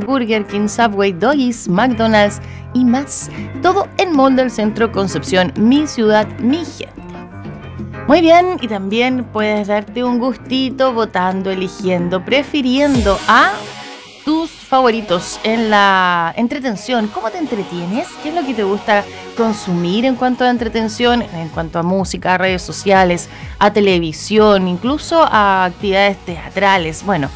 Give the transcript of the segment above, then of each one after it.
Burger King, Subway, Doggies, McDonald's y más. Todo en Mall del Centro Concepción, mi ciudad, mi gente. Muy bien, y también puedes darte un gustito votando, eligiendo, prefiriendo a tus favoritos en la entretención. ¿Cómo te entretienes? ¿Qué es lo que te gusta consumir en cuanto a entretención? En cuanto a música, a redes sociales, a televisión, incluso a actividades teatrales. Bueno,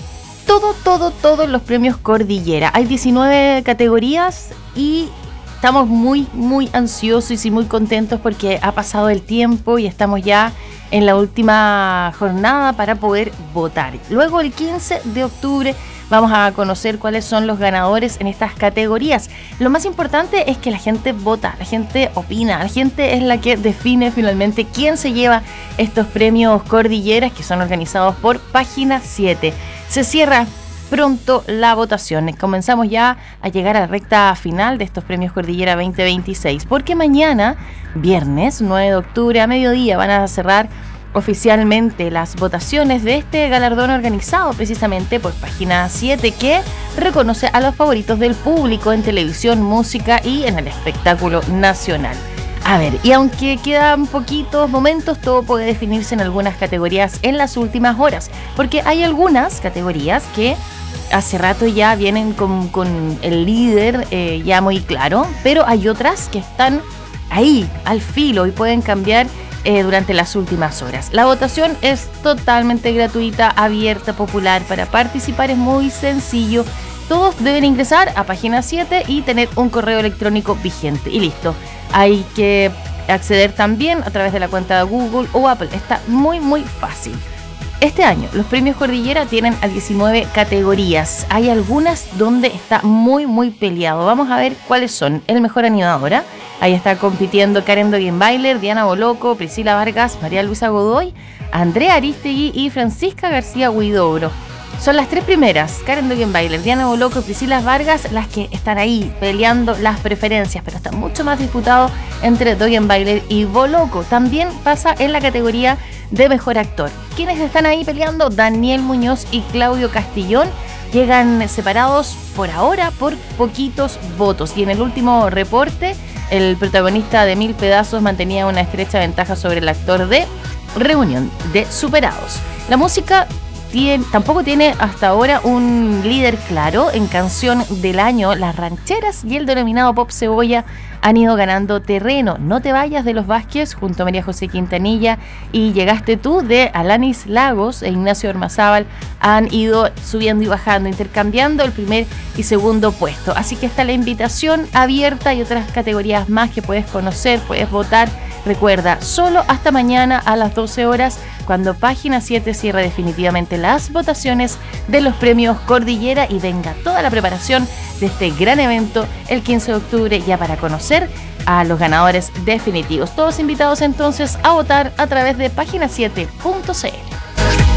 todos los premios Cordillera. Hay 19 categorías y estamos muy ansiosos y muy contentos porque ha pasado el tiempo y estamos ya en la última jornada para poder votar. Luego, el 15 de octubre, vamos a conocer cuáles son los ganadores en estas categorías. Lo más importante es que la gente vota, la gente opina, la gente es la que define finalmente quién se lleva estos premios Cordilleras, que son organizados por Página 7. Se cierra pronto la votación. Comenzamos ya a llegar a la recta final de estos premios Cordillera 2026, porque mañana, viernes 9 de octubre a mediodía, van a cerrar oficialmente las votaciones de este galardón organizado precisamente por Página 7, que reconoce a los favoritos del público en televisión, música y en el espectáculo nacional. A ver, y aunque quedan poquitos momentos, todo puede definirse en algunas categorías en las últimas horas, porque hay algunas categorías que hace rato ya vienen con el líder ya muy claro, pero hay otras que están ahí, al filo, y pueden cambiar durante las últimas horas. La votación es totalmente gratuita, abierta, popular. Para participar es muy sencillo. Todos deben ingresar a Página 7 y tener un correo electrónico vigente. Y listo. Hay que acceder también a través de la cuenta de Google o Apple. Está muy fácil. Este año los premios Cordillera tienen a 19 categorías. Hay algunas donde está muy peleado. Vamos a ver cuáles son. El mejor animadora. Ahí está compitiendo Karen Dogenbailer, Diana Boloco, Priscila Vargas, María Luisa Godoy, Andrea Aristegui y Francisca García Huidobro. Son las tres primeras, Karen Dogenbailer, Diana Boloco y Priscila Vargas, las que están ahí peleando las preferencias, pero está mucho más disputado entre Dogenbailer y Boloco. También pasa en la categoría de mejor actor. ¿Quiénes están ahí peleando? Daniel Muñoz y Claudio Castillón. Llegan separados por ahora por poquitos votos. Y en el último reporte, el protagonista de Mil Pedazos mantenía una estrecha ventaja sobre el actor de Reunión de Superados. La música tampoco tiene hasta ahora un líder claro. En canción del año, las rancheras y el denominado pop cebolla han ido ganando terreno. No te vayas, de Los Vázquez junto a María José Quintanilla y Llegaste tú de Alanis Lagos e Ignacio Ormazábal han ido subiendo y bajando, intercambiando el primer y segundo puesto. Así que está la invitación abierta y otras categorías más que puedes conocer, puedes votar. Recuerda, solo hasta mañana a las 12 horas, cuando Página 7 cierra definitivamente las votaciones de los premios Cordillera y venga toda la preparación de este gran evento el 15 de octubre ya para conocer a los ganadores definitivos. Todos invitados entonces a votar a través de página7.cl.